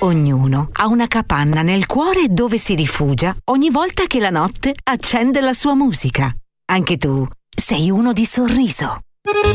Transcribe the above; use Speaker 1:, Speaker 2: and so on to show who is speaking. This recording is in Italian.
Speaker 1: Ognuno ha una capanna nel cuore dove si rifugia ogni volta che la notte accende la sua musica. Anche tu sei uno di Sorriso.